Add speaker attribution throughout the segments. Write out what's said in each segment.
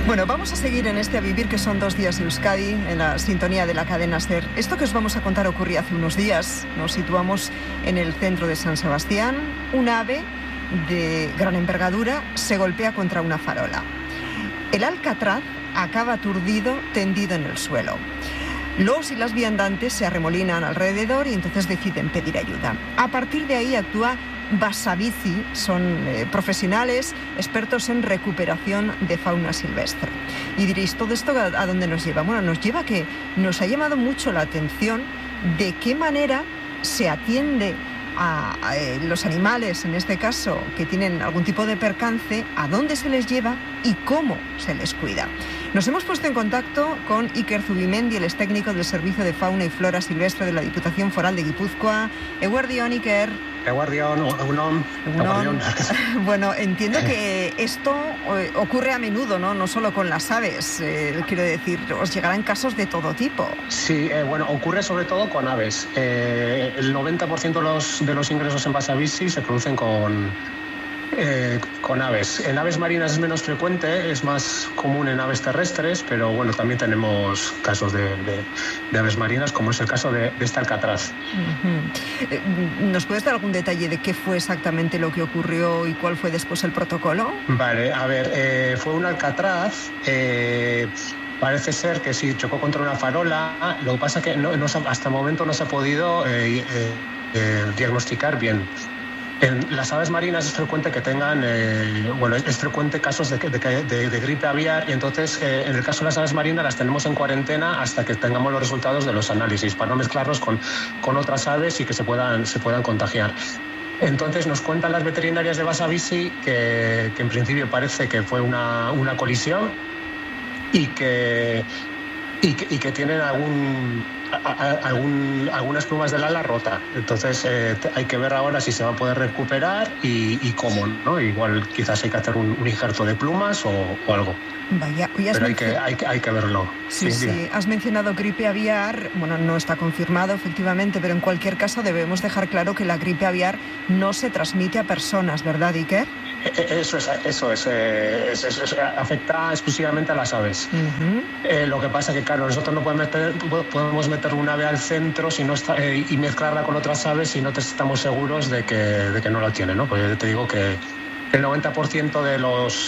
Speaker 1: Bueno, vamos a seguir en este A Vivir, que son 2 días de Euskadi, en la sintonía de la cadena SER. Esto que os vamos a contar ocurrió hace unos días. Nos situamos en el centro de San Sebastián. Un ave de gran envergadura se golpea contra una farola. El alcatraz acaba aturdido, tendido en el suelo. Los y las viandantes se arremolinan alrededor y entonces deciden pedir ayuda. A partir de ahí actúa Basabizi, son profesionales expertos en recuperación de fauna silvestre. Y diréis, ¿todo esto a dónde nos lleva? Bueno, nos lleva a que nos ha llamado mucho la atención de qué manera se atiende a los animales, en este caso, que tienen algún tipo de percance, a dónde se les lleva y cómo se les cuida. Nos hemos puesto en contacto con Iker Zubimendi, el es técnico del Servicio de Fauna y Flora Silvestre de la Diputación Foral de Guipúzcoa. Eguardión, Iker.
Speaker 2: Eguardión, egunon.
Speaker 1: Bueno, entiendo que esto ocurre a menudo, ¿no? No solo con las aves, quiero decir, os llegarán casos de todo tipo.
Speaker 2: Sí, bueno, ocurre sobre todo con aves. El 90% de los ingresos en Basabizi se producen con aves. En aves marinas es menos frecuente, es más común en aves terrestres, pero bueno, también tenemos casos de aves marinas, como es el caso de este alcatraz.
Speaker 1: ¿Nos puedes dar algún detalle de qué fue exactamente lo que ocurrió y cuál fue después el protocolo?
Speaker 2: Vale, a ver, fue un alcatraz. Parece ser que sí, chocó contra una farola. Lo que pasa es que hasta el momento no se ha podido diagnosticar bien. En las aves marinas es frecuente que tengan, es frecuente casos de gripe aviar, y entonces en el caso de las aves marinas las tenemos en cuarentena hasta que tengamos los resultados de los análisis, para no mezclarlos con otras aves y que se puedan contagiar. Entonces nos cuentan las veterinarias de Basabizi que en principio parece que fue una colisión y que tienen algunas plumas del ala rota. Entonces hay que ver ahora si se va a poder recuperar y cómo, ¿no? Igual quizás hay que hacer un injerto de plumas o algo.
Speaker 1: Vaya,
Speaker 2: pero hay que verlo.
Speaker 1: Sí. Has mencionado gripe aviar. Bueno, no está confirmado efectivamente, pero en cualquier caso debemos dejar claro que la gripe aviar no se transmite a personas, ¿verdad, Iker?
Speaker 2: Eso es, afecta exclusivamente a las aves. Lo que pasa es que, claro, nosotros no podemos meter un ave al centro si no está, y mezclarla con otras aves si no estamos seguros de que no la tiene, ¿no? Pues yo te digo que el 90% de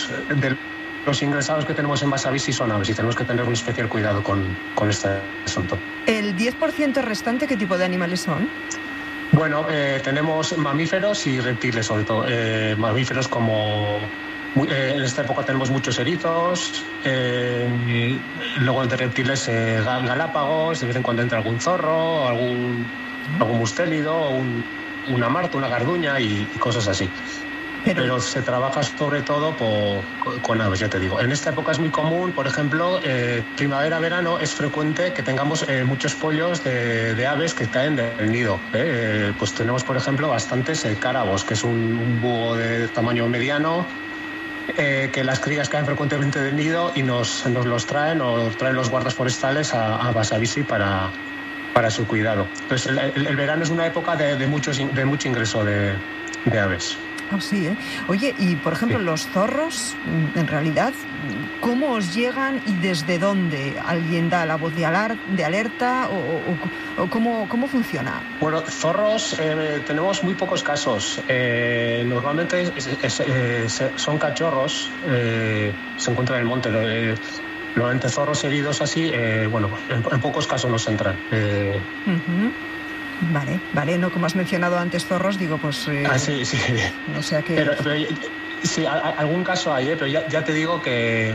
Speaker 2: los ingresados que tenemos en Basabizi son aves y tenemos que tener un especial cuidado con este asunto.
Speaker 1: ¿El 10% restante qué tipo de animales son?
Speaker 2: Bueno, tenemos mamíferos y reptiles, sobre todo. Mamíferos como... en esta época tenemos muchos erizos, luego de reptiles galápagos, de vez en cuando entra algún zorro, algún mustélido, una marta, una garduña y cosas así. Pero se trabaja sobre todo con aves, ya te digo. En esta época es muy común, por ejemplo, primavera-verano es frecuente que tengamos muchos pollos de aves que caen del nido. Pues tenemos, por ejemplo, bastantes cárabos, que es un búho de tamaño mediano, que las crías caen frecuentemente del nido y nos los traen los guardas forestales a Basabizi para su cuidado. Entonces el verano es una época de mucho ingreso de aves.
Speaker 1: Sí, ¿eh? Oye, y por ejemplo, los zorros, en realidad, ¿cómo os llegan y desde dónde? ¿Alguien da la voz de alerta o cómo funciona?
Speaker 2: Bueno, zorros tenemos muy pocos casos. Normalmente son cachorros, se encuentran en el monte. Normalmente zorros heridos así, en pocos casos nos entran.
Speaker 1: Vale, no, como has mencionado antes zorros, digo, pues...
Speaker 2: sí.
Speaker 1: O sea que...
Speaker 2: Pero sí, algún caso hay, pero ya te digo que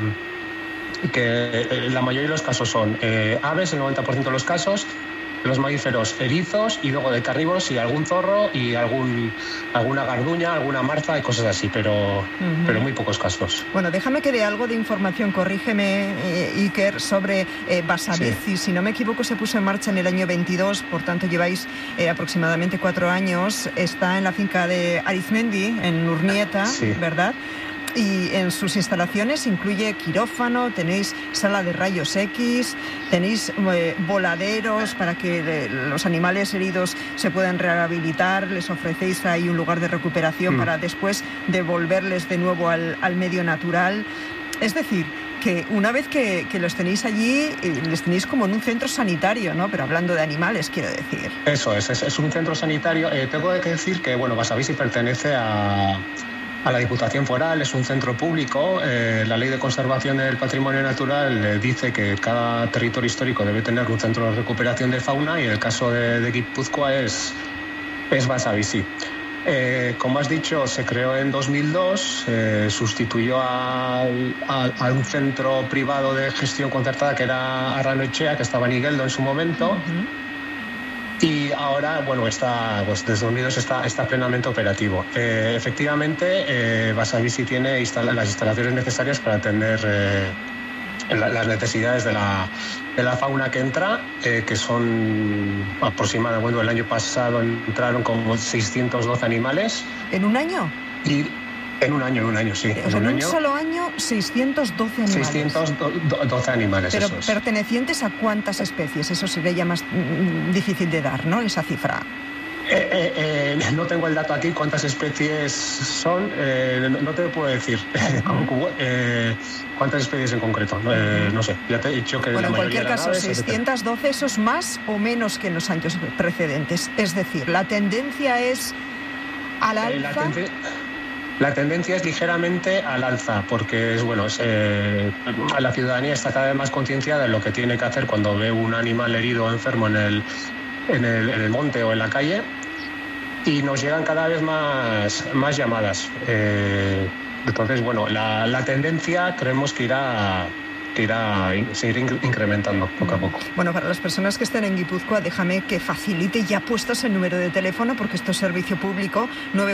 Speaker 2: la mayoría de los casos son aves, el 90% de los casos, los mamíferos erizos y luego de carnívoros y algún zorro y alguna garduña, alguna marza y cosas así, pero muy pocos casos.
Speaker 1: Bueno, déjame que dé algo de información, corrígeme, Iker, sobre Basabizi. Sí. Si no me equivoco, se puso en marcha en el año 22, por tanto lleváis aproximadamente 4 años. Está en la finca de Arizmendi, en Urnieta, sí. ¿Verdad? Y en sus instalaciones incluye quirófano, tenéis sala de rayos X, tenéis voladeros para que los animales heridos se puedan rehabilitar, les ofrecéis ahí un lugar de recuperación para después devolverles de nuevo al medio natural. Es decir, que una vez que los tenéis allí, les tenéis como en un centro sanitario, ¿no? Pero hablando de animales, quiero decir.
Speaker 2: Eso es un centro sanitario. Tengo que decir que, bueno, Basavisci pertenece a la Diputación Foral, es un centro público. La Ley de Conservación del Patrimonio Natural dice que cada territorio histórico debe tener un centro de recuperación de fauna, y el caso de Guipúzcoa es Basavisci. Como has dicho, se creó en 2002, sustituyó a un centro privado de gestión concertada que era Arranoetxea, que estaba en Igueldo en su momento. Y ahora, bueno, desde 2002 está plenamente operativo. Efectivamente, Basavisci tiene las instalaciones necesarias para atender las necesidades de la fauna que entra, que son aproximadamente, bueno, el año pasado entraron como 612 animales.
Speaker 1: ¿En un año?
Speaker 2: Y en un año, sí.
Speaker 1: O sea, en un solo año, 612 animales.
Speaker 2: 612 animales,
Speaker 1: pero
Speaker 2: eso es.
Speaker 1: ¿pertenecientes a cuántas especies? Eso sería ya más difícil de dar, ¿no? Esa cifra.
Speaker 2: No tengo el dato aquí, cuántas especies son, no te puedo decir cuántas especies en concreto, no sé, ya te he dicho que
Speaker 1: bueno,
Speaker 2: la
Speaker 1: en cualquier caso,
Speaker 2: naves,
Speaker 1: 612, ¿eso es más o menos que en los años precedentes? Es decir, ¿la tendencia es al alza?
Speaker 2: La tendencia es ligeramente al alza, porque la ciudadanía está cada vez más concienciada de lo que tiene que hacer cuando ve un animal herido o enfermo en el monte o en la calle, y nos llegan cada vez más llamadas. Entonces, bueno, la tendencia creemos que irá seguir incrementando poco a poco.
Speaker 1: Bueno, para las personas que estén en Guipúzcoa, déjame que facilite ya puestos el número de teléfono, porque esto es servicio público,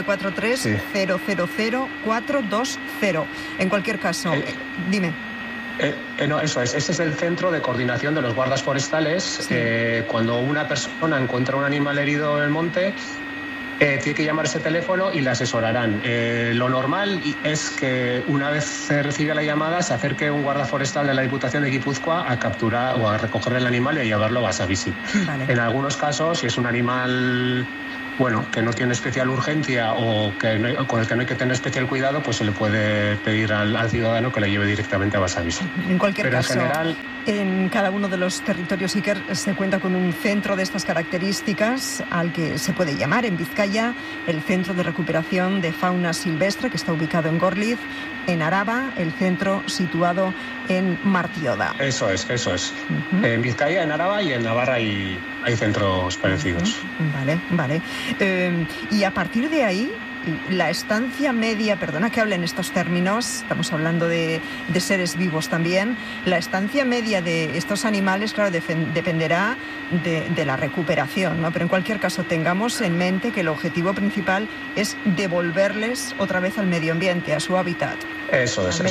Speaker 1: 943-000-420. En cualquier caso, dime.
Speaker 2: No, eso es. Ese es el centro de coordinación de los guardas forestales. Sí. Cuando una persona encuentra un animal herido en el monte, tiene que llamar a ese teléfono y le asesorarán. Lo normal es que una vez se recibe la llamada, se acerque un guarda forestal de la Diputación de Guipúzcoa a capturar o a recoger el animal y a llevarlo a Basavisci. Vale. En algunos casos, si es un animal que no tiene especial urgencia o con el que no hay que tener especial cuidado, pues se le puede pedir al ciudadano que le lleve directamente a Basavisci.
Speaker 1: En cualquier caso,
Speaker 2: en general,
Speaker 1: en cada uno de los territorios Iker se cuenta con un centro de estas características al que se puede llamar. En Vizcaya, el Centro de Recuperación de Fauna Silvestre, que está ubicado en Gorliz. En Araba, el centro situado en Martioda.
Speaker 2: Eso es. En Vizcaya, en Araba y en Navarra hay centros parecidos.
Speaker 1: Vale. Y a partir de ahí, la estancia media, perdona que hable en estos términos, estamos hablando de seres vivos también, la estancia media de estos animales, claro, dependerá de la recuperación, ¿no? Pero en cualquier caso, tengamos en mente que el objetivo principal es devolverles otra vez al medio ambiente, a su hábitat.
Speaker 2: Eso es.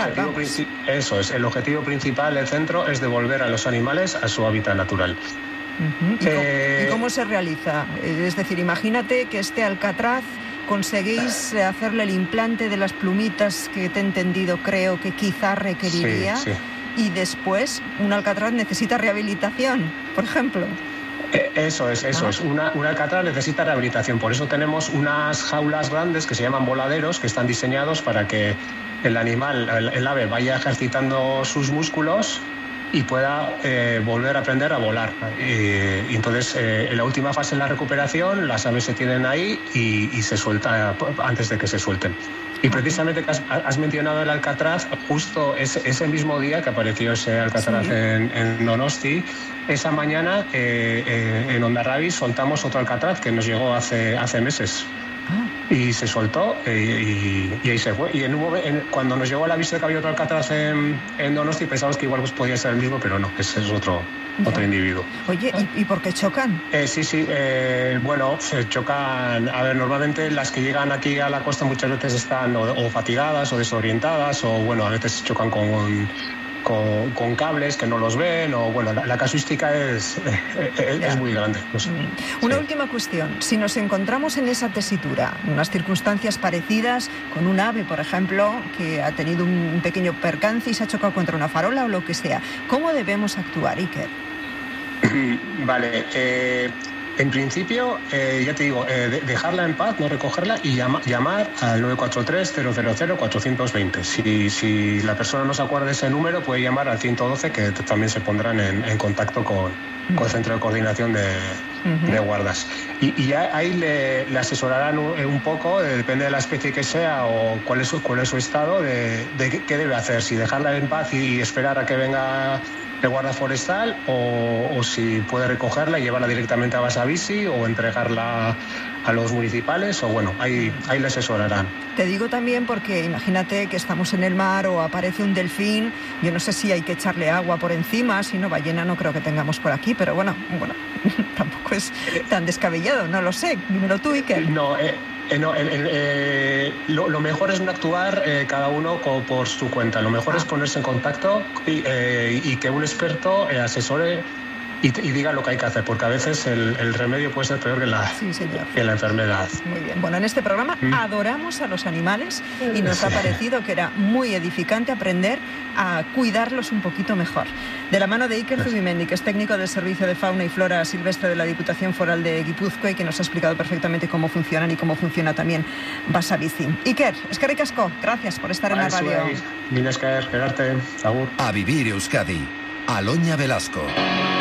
Speaker 2: El objetivo principal del centro es devolver a los animales a su hábitat natural.
Speaker 1: ¿Y cómo se realiza? Es decir, imagínate que este alcatraz conseguís hacerle el implante de las plumitas que te he entendido, creo que quizá requeriría, sí. Y después un alcatraz necesita rehabilitación, por ejemplo.
Speaker 2: Eso es. Un alcatraz necesita rehabilitación, por eso tenemos unas jaulas grandes que se llaman voladeros, que están diseñados para que el animal, el ave, vaya ejercitando sus músculos y pueda volver a aprender a volar. Y entonces, en la última fase de la recuperación, las aves se tienen ahí y se sueltan antes de que se suelten. Y precisamente que has mencionado el alcatraz, justo ese mismo día que apareció ese alcatraz, sí, en Donosti, esa mañana en Hondarribia soltamos otro alcatraz que nos llegó hace meses. Y se soltó y ahí se fue. Y cuando nos llegó el aviso de que había otro alcatraz en Donosti, pensamos que igual podía ser el mismo, pero no, ese es otro individuo.
Speaker 1: Oye, ¿y por qué chocan?
Speaker 2: Sí, se chocan. A ver, normalmente las que llegan aquí a la costa muchas veces están o fatigadas o desorientadas, o a veces chocan con cables que no los ven, o la casuística es muy grande. No sé.
Speaker 1: Una última cuestión. Si nos encontramos en esa tesitura, en unas circunstancias parecidas, con un ave, por ejemplo, que ha tenido un pequeño percance y se ha chocado contra una farola o lo que sea, ¿cómo debemos actuar, Iker?
Speaker 2: Vale. En principio, ya te digo, dejarla en paz, no recogerla y llamar al 943-000-420. Si la persona no se acuerda de ese número, puede llamar al 112, que también se pondrán en contacto con el Centro de Coordinación de Guardas. Y ya ahí le asesorarán un poco, depende de la especie que sea o cuál es su estado, de qué debe hacer, si dejarla en paz y esperar a que venga el guarda forestal o si puede recogerla y llevarla directamente a Basavisi o entregarla a los municipales o bueno, ahí le asesorarán.
Speaker 1: Te digo también porque imagínate que estamos en el mar o aparece un delfín, yo no sé si hay que echarle agua por encima, si no, ballena no creo que tengamos por aquí, pero bueno, tampoco es tan descabellado, no lo sé, dímelo tú, Iker.
Speaker 2: Lo mejor es no actuar cada uno por su cuenta. Lo mejor es ponerse en contacto y que un experto asesore y diga lo que hay que hacer, porque a veces el remedio puede ser peor que la enfermedad.
Speaker 1: Muy bien. Bueno, en este programa adoramos a los animales y nos ha parecido que era muy edificante aprender a cuidarlos un poquito mejor. De la mano de Iker Zubimendi, que es técnico del Servicio de Fauna y Flora Silvestre de la Diputación Foral de Guipúzcoa y que nos ha explicado perfectamente cómo funcionan y cómo funciona también Basavisi. Iker, eskerrik asko, gracias por estar en la radio.
Speaker 2: Mil esker, quedarte, agur.
Speaker 3: A vivir Euskadi, Aloña Velasco.